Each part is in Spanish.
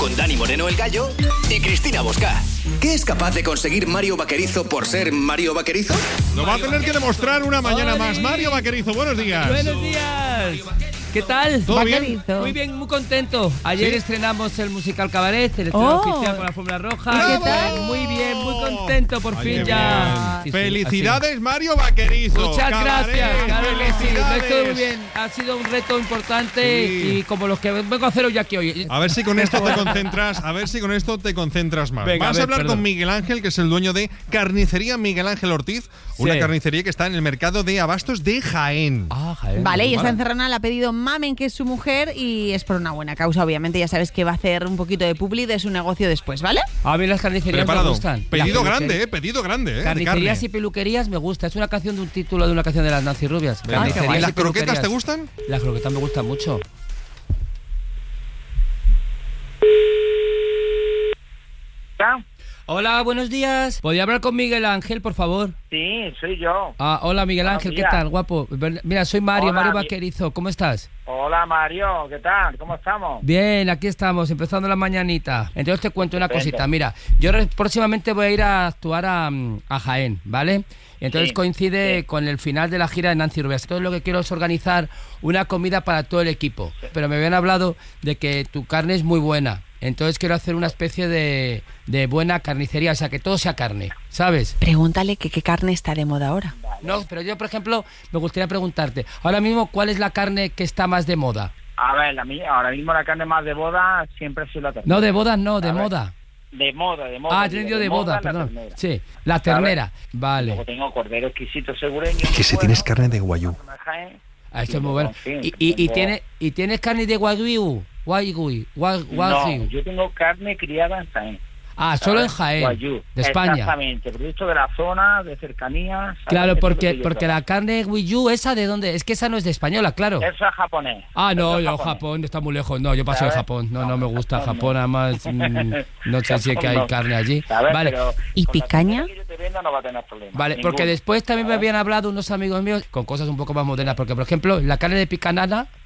con Dani Moreno el Gallo y Cristina Bosca. ¿Qué es capaz de conseguir Mario Vaquerizo por ser Mario Vaquerizo? Lo va a tener que demostrar una mañana más. Mario Vaquerizo, buenos días. Buenos días. ¿Qué tal? ¿Todo bien? Muy bien, muy contento. Ayer estrenamos el musical Cabaret, el estreno oficial con la Fórmula Roja. ¡Bravo! ¿Qué tal? Muy bien, muy contento, por fin ya. Sí, felicidades, Mario Vaquerizo. Muchas gracias, claro que sí. Lo he hecho muy Felicidades. bien. Ha sido un reto importante y como los que vengo a hacer hoy aquí hoy. A ver si con esto te concentras, más. Venga, Vamos a hablar perdón. con Miguel Ángel, que es el dueño de Carnicería Miguel Ángel Ortiz, una carnicería que está en el mercado de abastos de Jaén. Jaén. Vale, y esta encerrona la ha pedido Mamen, que es su mujer, y es por una buena causa, obviamente. Ya sabes que va a hacer un poquito de publi de su negocio después, ¿vale? A mí las carnicerías me gustan. Pedido grande, pedido grande. de Carnicerías carne. y peluquerías me gusta. Es una canción de un título de una canción de las Nancy Rubias. ¿Y Carnicerías las y croquetas peluquerías. te gustan? Las croquetas me gustan mucho. Hola, buenos días. ¿Podría hablar con Miguel Ángel, por favor? Sí, soy yo. Hola, Miguel Buenos Ángel, ¿qué días. tal, guapo? Mira, soy Mario, Hola, Mario Vaquerizo. ¿Cómo estás? Hola Mario, ¿qué tal? ¿Cómo estamos? Bien, aquí estamos, empezando la mañanita. Entonces te cuento una Estupendo. cosita. Mira, yo próximamente voy a ir a actuar a Jaén, ¿vale? Entonces Sí, coincide sí. con el final de la gira de Nancy Rubias. Entonces lo que quiero es organizar una comida para todo el equipo. Pero me habían hablado de que tu carne es muy buena. Entonces quiero hacer una especie de buena carnicería, o sea, que todo sea carne, ¿sabes? Pregúntale que qué carne está de moda ahora. No, pero yo, por ejemplo, me gustaría preguntarte, ahora mismo, ¿cuál es la carne que está más de moda? A ver, ahora mismo la carne más de boda siempre ha sido la ternera. No, de boda no, de A ver, moda. De moda. Ah, digo, entendido de boda, la perdón. ternera. Sí, la ¿Sabes? ternera, Luego vale. tengo cordero exquisito segureño. Que si tienes carne de guayú. Ah, esto es muy bueno. En fin, ¿Y tengo- tienes carne de wagyu? No, yo tengo carne criada en Jaén. Ah, solo en ¿sabes? Jaén, Guayú. de España. Exactamente, producto de la zona, de cercanía. ¿sabes? Claro, Eso es lo porque que yo la trabajo. carne wagyu, ¿esa de dónde? Es que esa no es de española, claro. Eso es japonés. Ah, no, Eso es yo japonés. Japón está muy lejos. No, yo paso de ¿Sabes? Japón. No me gusta no, Japón, además no sé si es que hay no. carne allí. ¿Sabes? Vale, Pero ¿Y con la picaña? comida que yo te venda no va a tener problema. vale, Ninguno. porque después también me habían hablado unos amigos míos con cosas un poco más modernas. Porque, por ejemplo, la carne de picana,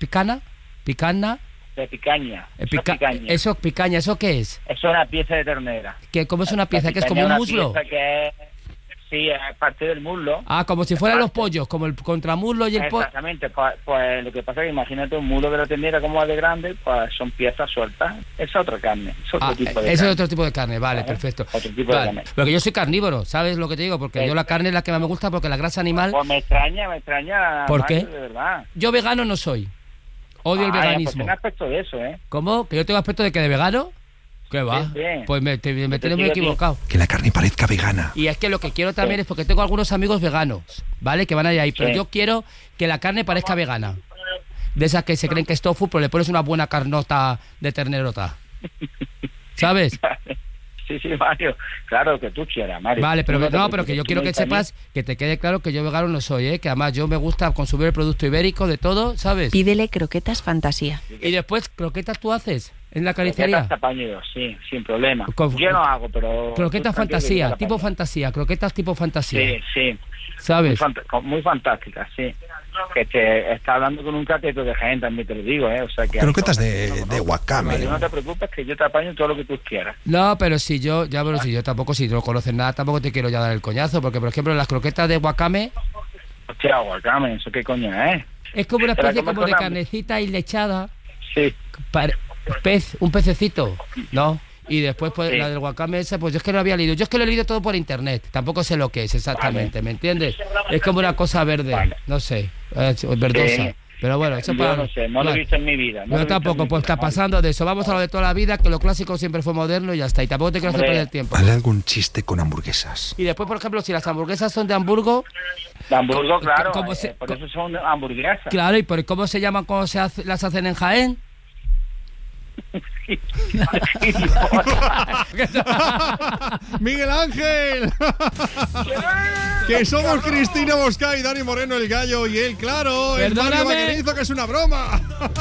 De picaña. eso picaña, ¿eso qué es? Eso es una pieza de ternera. ¿Cómo es una La pieza? ¿Que es picaña como un una muslo? pieza que es, sí, es parte del muslo. Ah, como si fueran los Parte. pollos, como el contramuslo y el pollo. Exactamente, pues lo que pasa es que imagínate un muslo de la ternera como es de grande, pues son piezas sueltas. Esa es otra carne, es otro tipo de ese carne. es otro tipo de carne, vale, ¿Vale? perfecto. Otro tipo de Vale, carne. porque yo soy carnívoro, ¿sabes lo que te digo? Porque yo la carne es la que más me gusta, porque la grasa animal... Pues me extraña, ¿Por Mario, qué? de verdad. Yo vegano no soy. Odio el Pues veganismo. tiene aspecto de eso, ¿eh? ¿Cómo? ¿Que yo tengo aspecto de que de vegano? ¿Qué va? Sí. Pues me tenés muy sigue equivocado. Que la carne parezca vegana. Y es que lo que quiero también es porque tengo algunos amigos veganos, ¿vale? Que van a ir ahí, pero Sí. yo quiero que la carne parezca vegana. De esas que se creen que es tofu, pero le pones una buena carnota de ternerota. ¿Sabes? Sí, Mario. Claro, que tú quieras, Mario. Vale, pero Tú te no, pero preocupes, que yo tú quiero me que dices a mí. sepas, que te quede claro que yo vegano no soy, ¿eh? Que además yo me gusta consumir el producto ibérico de todo, ¿sabes? Pídele croquetas fantasía. Y después, ¿croquetas tú haces en la Croquetas carnicería? tapaño, sí, sin problema. Con- Yo no hago, pero... Croquetas tú tranquilo que fantasía, yo tipo tapaño. fantasía, croquetas tipo fantasía. Sí, sí. ¿Sabes? Muy fantástica, sí. Que te está hablando con un cateto de Jaén, también te lo digo, ¿eh? O sea que... Croquetas de wakame. Mario, no te preocupes, que yo te apaño todo lo que tú quieras. No, pero si yo tampoco, si no conoces nada, tampoco te quiero ya dar el coñazo, porque por ejemplo las croquetas de wakame Hostia, guacame, ¿eso qué coño es? es como una Te la especie comes como de con hambre. carnecita y lechada, Sí. un pececito, ¿no? Y después pues Sí. la del wakame esa, pues yo es que no había leído, yo es que lo he leído todo por internet, tampoco sé lo que es exactamente, ¿me entiendes? Es como una cosa verde, Vale. no sé, verdosa. Sí. Pero bueno, eso Yo para... no sé, no lo he visto en mi vida. Yo tampoco, pues está pasando de eso. Vamos a lo de toda la vida, que lo clásico siempre fue moderno y ya está. Y tampoco te quiero hacer Hombre. perder tiempo. Vale algún chiste con hamburguesas. Y después, por ejemplo, si las hamburguesas son de Hamburgo, De Hamburgo, claro. ¿Cómo se- por eso son hamburguesas. claro, ¿y por cómo se llaman, cómo las hacen en Jaén? ¡Miguel Ángel! Que somos Cristina Bosca y Dani Moreno el Gallo y él, claro, el Mario Perdóname. Vaquerizo, que es una broma.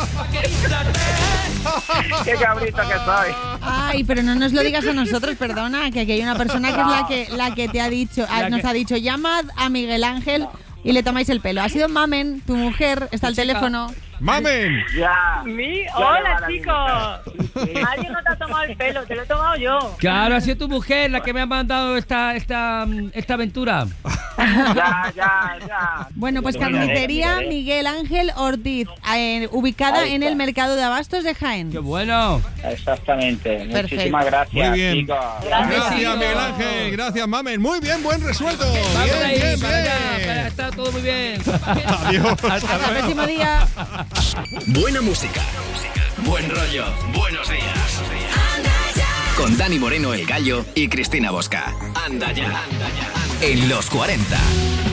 ¡Qué cabrito que soy! Ay, pero no nos lo digas a nosotros, perdona, que aquí hay una persona que es la que te ha dicho, nos ha dicho, llamad a Miguel Ángel y le tomáis el pelo. Ha sido Mamen, tu mujer, está al Chica, teléfono. Mamen. Ya. Hola, chicos. Nadie no te ha tomado el pelo, te lo he tomado yo. Claro, ha sido tu mujer la que me ha mandado esta aventura. Ya. Bueno, pues carnicería Miguel Ángel Ortiz, ubicada en el mercado de abastos de Jaén. ¡Qué bueno! Exactamente. Perfecto. Muchísimas gracias, Muy bien. chicos. Gracias, Miguel Ángel. Gracias, Mamen. Muy bien, buen resuelto. Vamos ahí, Bien. para allá, está todo muy bien. Adiós. Hasta el próximo día. Buena música. Buen rollo. Buenos días. Con Dani Moreno, el Gallo, y Cristina Bosca. Anda ya. En los 40.